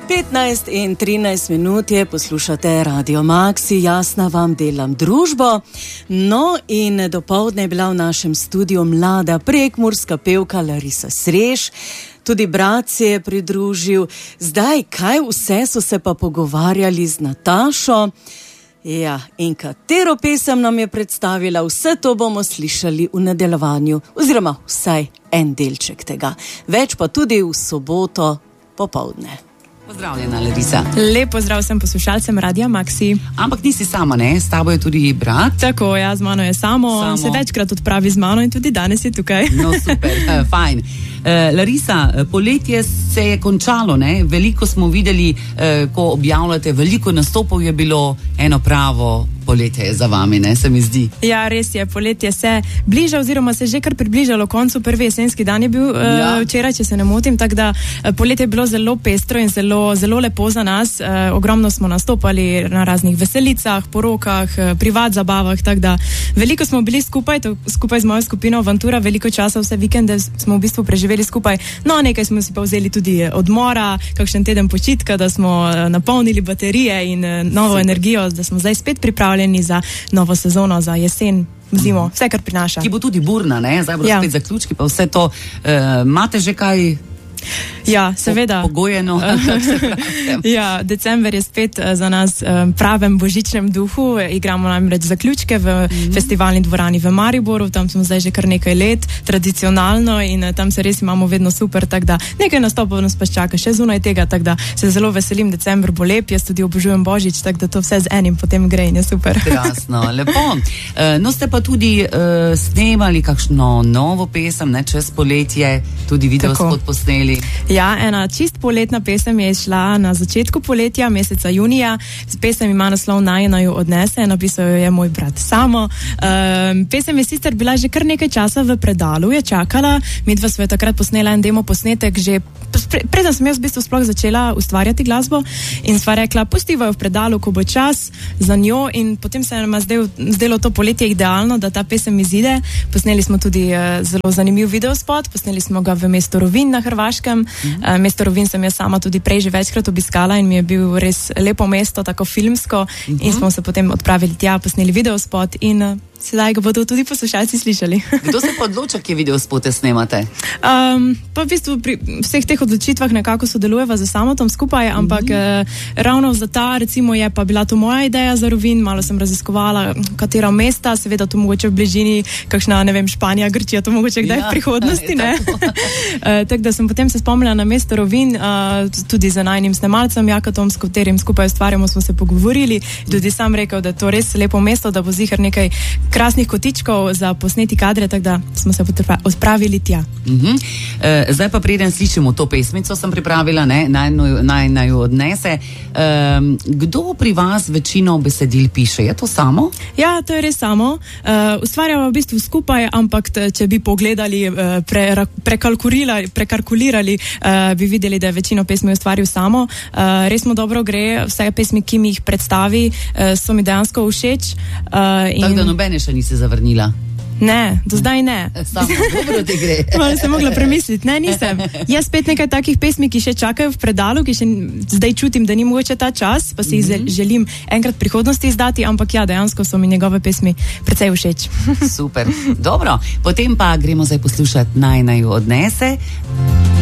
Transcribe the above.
15 in 13 minut je, poslušate Radio Maxi, jasna vam delam družbo. No in dopoldne je bila v našem studiu mlada prekmurska pevka Larisa Sreš. Tudi brat se je pridružil. Zdaj, kaj vse so se pa pogovarjali z Natašo? Ja, in katero pesem nam je predstavila, vse to bomo slišali v nadaljevanju, oziroma vsaj en delček tega. Več pa tudi v soboto popoldne. Pozdravljena, Larisa. Lep pozdrav vsem poslušalcem Radia Maxi. Ampak nisi sama, ne? S tabo je tudi brat. Tako, ja, z mano je samo. Se večkrat odpravi z mano in tudi danes je tukaj. No, super, fajn. Larisa, poletje se je končalo, ne? Veliko smo videli, ko objavljate, veliko nastopov je bilo, eno pravo poletje je za vami, ne, se mi zdi. Ja, res je, poletje se bliža oziroma se že kar približalo koncu. Prvi jesenski dan je bil včeraj, če se ne motim, tako da poletje je bilo zelo pestro in zelo lepo za nas. Ogromno smo nastopali na raznih veselicah, porokah, privat zabavah, tako da veliko smo bili skupaj z mojo skupino Avantura, veliko časa, vse vikende smo v bistvu preživeli skupaj. No, nekaj smo si pa vzeli tudi odmora, kakšen teden počitka, da smo napolnili baterije in novo energijo, da smo zdaj spet pripravljeni za novo sezono, za jesen, zimo, vse, kar prinaša. Ki bo tudi burna, ne? Zdaj bodo spet zaključki, pa vse to. Imate že kaj? Ja, seveda. Pogojeno. Ja, december je spet za nas pravem božičnem duhu. Igramo namreč zaključke v festivalni dvorani v Mariboru. Tam smo zdaj že kar nekaj let, tradicionalno, in tam se res imamo vedno super, tako da nekaj nastopov nas pa čaka še zunaj tega, tako da se zelo veselim. December bo lep, jaz tudi obožujem božič, tako da to vse z enim potem gre in je super. Krasno, lepo. No, ste pa tudi snemali kakšno novo pesem, ne, čez poletje, tudi videospot posneli. Ja, ena čist poletna pesem je išla na začetku poletja, meseca junija. Pesem ima naslov Naj naju odnese, napisal jo je moj brat Samo. Pesem je sicer bila že kar nekaj časa v predalu, je čakala. Midva sva takrat posnela en demo posnetek, že preden sem jaz v bistvu sploh začela ustvarjati glasbo, in sva rekla, pustiva jo v predalu, ko bo čas za njo, in potem se nam zdelo to poletje idealno, da ta pesem izide. Posneli smo tudi zelo zanimiv videospot, posneli smo ga v mestu Rovinj na Hrvaškem. Mesto Rovinj sem jaz sama tudi prej že večkrat obiskala in mi je bil res lepo mesto, tako filmsko, in smo se potem odpravili tja, posneli videospot in sedaj ga bodo tudi poslušalci slišali. Kdo se pa odloča, kje videospote snemate? Pa v bistvu pri vseh teh odločitvah nekako sodelujeva z Samotom skupaj, ampak ravno za ta, recimo, je pa bila to moja ideja za Rovinj, malo sem raziskovala, katera mesta, seveda to mogoče v bližini, kakšna, ne vem, Španija, Grčija, to mogoče kdaj v prihodnosti, ne? Tako da sem potem se spomnila na mesto Rovinj, tudi z najnim snemalcem Jakatom, s katerim skupaj ustvarjamo, smo se pogovorili, tudi sam rekel, da je to res lepo mesto, da bo zihar nekaj krasnih kotičkov za posneti kadre, tako da smo se odpravili tja. Zdaj pa preden slišimo to pesmico, sem pripravila, ne, naj naju odnese. Kdo pri vas večino besedil piše? Je to Samo? Ja, to je res Samo. Ustvarjamo v bistvu skupaj, ampak če bi pogledali, prekalkulirali, bi videli, da je večino pesmi ustvaril Samo. Res mu dobro gre, vse pesmi, ki mi jih predstavi, so mi dejansko všeč. Tako da nobene še nisi zavrnila? Ne, do zdaj ne. Samo dobro ti gre. Malo sem mogla premisliti. Ne, nisem. Jaz spet nekaj takih pesmi, ki še čakajo v predalu, ki še zdaj čutim, da ni mogoče ta čas, pa si jih želim enkrat v prihodnosti izdati, ampak ja, dejansko so mi njegove pesmi precej všeč. Super. Dobro, potem pa gremo zdaj poslušati Naj naju odnese.